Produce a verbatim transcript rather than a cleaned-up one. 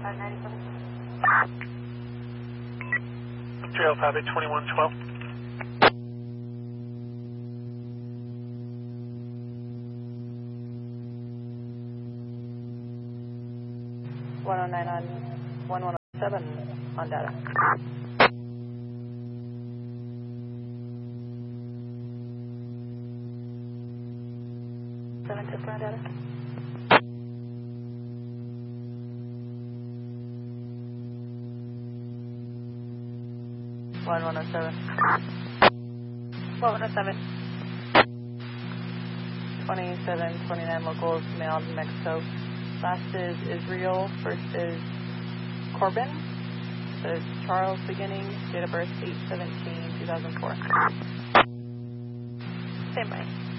Trail five eight twenty-one twelve. one oh nine on one one oh seven on data. seven Tipper on data. one one oh seven. one one oh seven. twenty-seven twenty-nine locals, male, New Mexico. Last is Israel, first is Corbin, this is Charles beginning, date of birth eight seventeen two thousand four. Same way.